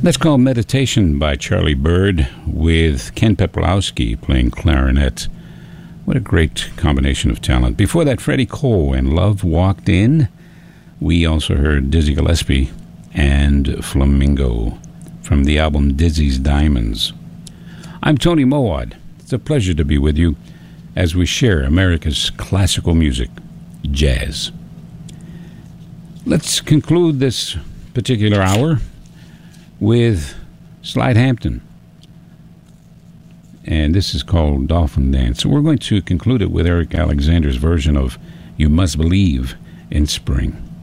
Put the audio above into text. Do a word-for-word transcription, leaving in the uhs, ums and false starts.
That's called Meditation by Charlie Bird with Ken Peplowski playing clarinet. What a great combination of talent. Before that, Freddie Cole and Love Walked In. We also heard Dizzy Gillespie and Flamingo from the album Dizzy's Diamonds. I'm Tony Mowat. It's a pleasure to be with you as we share America's classical music, jazz. Let's conclude this particular hour with Slide Hampton. And this is called Dolphin Dance. So we're going to conclude it with Eric Alexander's version of You Must Believe in Spring.